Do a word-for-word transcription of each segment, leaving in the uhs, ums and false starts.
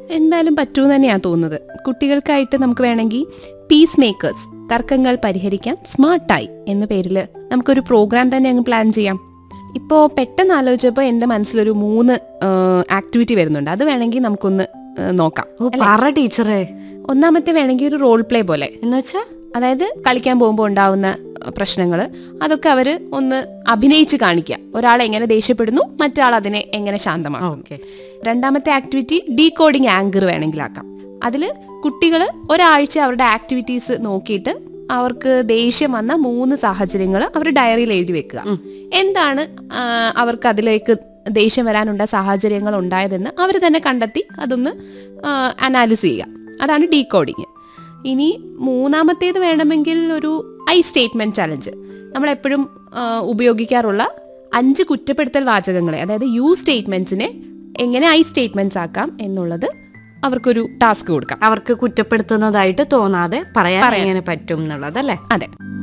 എന്തായാലും പറ്റുമെന്ന് തന്നെയാണ് തോന്നുന്നത്. കുട്ടികൾക്കായിട്ട് നമുക്ക് വേണമെങ്കിൽ പീസ് മേക്കേഴ്സ്, തർക്കങ്ങൾ പരിഹരിക്കാൻ സ്മാർട്ടായി എന്ന പേരിൽ നമുക്കൊരു പ്രോഗ്രാം തന്നെ അങ്ങ് പ്ലാൻ ചെയ്യാം. ഇപ്പോൾ പെട്ടെന്ന് ആലോചിച്ചപ്പോൾ എൻ്റെ മനസ്സിലൊരു മൂന്ന് ആക്ടിവിറ്റി വരുന്നുണ്ട്. അത് വേണമെങ്കിൽ നമുക്കൊന്ന് നോക്കാം. ടീച്ചറേ, ഒന്നാമത്തെ വേണമെങ്കിൽ ഒരു റോൾ പ്ലേ പോലെ, എന്നുവെച്ചാൽ അതായത് കളിക്കാൻ പോകുമ്പോൾ ഉണ്ടാവുന്ന പ്രശ്നങ്ങൾ അതൊക്കെ അവർ ഒന്ന് അഭിനയിച്ച് കാണിക്കുക. ഒരാൾ എങ്ങനെ ദേഷ്യപ്പെടുന്നു, മറ്റാൾ അതിനെ എങ്ങനെ ശാന്തമാക്കും. രണ്ടാമത്തെ ആക്ടിവിറ്റി ഡീകോഡിങ് ആങ്കർ വേണമെങ്കിലാക്കാം. അതിൽ കുട്ടികൾ ഒരാഴ്ച അവരുടെ ആക്ടിവിറ്റീസ് നോക്കിയിട്ട് അവർക്ക് ദേഷ്യം വന്ന മൂന്ന് സാഹചര്യങ്ങൾ അവർ ഡയറിയിൽ എഴുതി വെക്കുക. എന്താണ് അവർക്ക് അതിലേക്ക് ദേഷ്യം വരാനുള്ള സാഹചര്യങ്ങൾ ഉണ്ടായതെന്ന് അവർ തന്നെ കണ്ടെത്തി അതൊന്ന് അനാലിസ് ചെയ്യുക. അതാണ് ഡീകോഡിങ്. ഇനി മൂന്നാമത്തേത് വേണമെങ്കിൽ ഒരു ഐ സ്റ്റേറ്റ്മെന്റ് ചലഞ്ച്. നമ്മളെപ്പോഴും ഉപയോഗിക്കാറുള്ള അഞ്ച് കുറ്റപ്പെടുത്തൽ വാചകങ്ങളെ, അതായത് യു സ്റ്റേറ്റ്മെന്റ്സിനെ എങ്ങനെ ഐ സ്റ്റേറ്റ്മെന്റ്സ് ആക്കാം എന്നുള്ളത് അവർക്കൊരു ടാസ്ക് കൊടുക്കാം. അവർക്ക് കുറ്റപ്പെടുത്തുന്നതായിട്ട് തോന്നാതെ പറയാൻ എങ്ങനെ പറ്റും എന്നുള്ളതല്ലേ? അതെ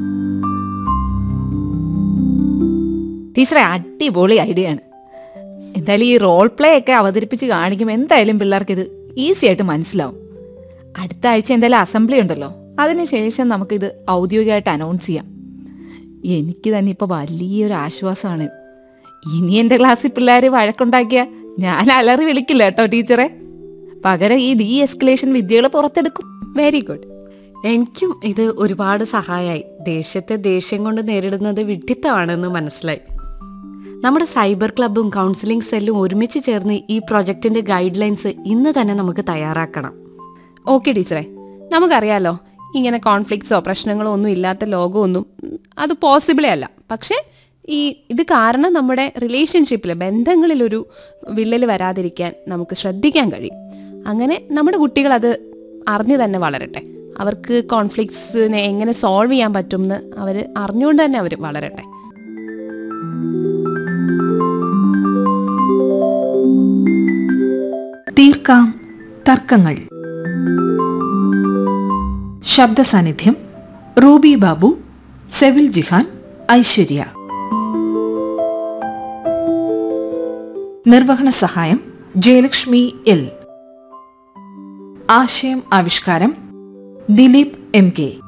ടീച്ചറെ, അടിപൊളി ഐഡിയ ആണ്. എന്തായാലും ഈ റോൾ പ്ലേ ഒക്കെ അവതരിപ്പിച്ച് കാണിക്കുമ്പോൾ എന്തായാലും പിള്ളേർക്ക് ഇത് ഈസി ആയിട്ട് മനസ്സിലാവും. അടുത്ത ആഴ്ച എന്തായാലും അസംബ്ലി ഉണ്ടല്ലോ, അതിനുശേഷം നമുക്കിത് ഔദ്യോഗികമായിട്ട് അനൗൺസ് ചെയ്യാം. എനിക്ക് തന്നെ ഇപ്പോൾ വലിയൊരു ആശ്വാസമാണ്. ഇനി എൻ്റെ ക്ലാസ്സിൽ പിള്ളേർ വഴക്കുണ്ടാക്കിയ ഞാൻ അലറി വിളിക്കില്ല കേട്ടോ ടീച്ചറെ. പകരം ഈ ഡി എസ്കലേഷൻ വിദ്യകൾ പുറത്തെടുക്കും. Very good. എനിക്കും ഇത് ഒരുപാട് സഹായമായി. ദേഷ്യത്തെ ദേഷ്യം കൊണ്ട് നേരിടുന്നത് വിഡ്ഢിത്തമാണെന്ന് മനസ്സിലായി. നമ്മുടെ സൈബർ ക്ലബും കൗൺസിലിംഗ് സെല്ലും ഒരുമിച്ച് ചേർന്ന് ഈ പ്രൊജക്ടിന്റെ ഗൈഡ് ലൈൻസ് ഇന്ന് തന്നെ നമുക്ക് തയ്യാറാക്കണം. ഓക്കെ ടീച്ചറെ, നമുക്കറിയാലോ ഇങ്ങനെ കോൺഫ്ലിക്ട്സോ പ്രശ്നങ്ങളോ ഒന്നും ഇല്ലാത്ത ലോകമൊന്നും അത് പോസിബിളേ അല്ല. പക്ഷേ ഈ ഇത് കാരണം നമ്മുടെ റിലേഷൻഷിപ്പിൽ, ബന്ധങ്ങളിലൊരു വിള്ളൽ വരാതിരിക്കാൻ നമുക്ക് ശ്രദ്ധിക്കാൻ കഴിയും. അങ്ങനെ നമ്മുടെ കുട്ടികൾ അത് അറിഞ്ഞു തന്നെ വളരട്ടെ. അവർക്ക് കോൺഫ്ലിക്ട്സിനെ എങ്ങനെ സോൾവ് ചെയ്യാൻ പറ്റും എന്ന് അവർ അറിഞ്ഞുകൊണ്ട് തന്നെ അവർ വളരട്ടെ. തീർക്കാം തർക്കങ്ങൾ. ശബ്ദ സാന്നിധ്യം റൂബി ബാബു, സെവിൽ ജിഹാൻ, ഐശ്വര്യ. നിർവഹണ സഹായം ജയലക്ഷ്മി എൽ. ആശയം ആവിഷ്കാരം ദിലീപ് എം കെ.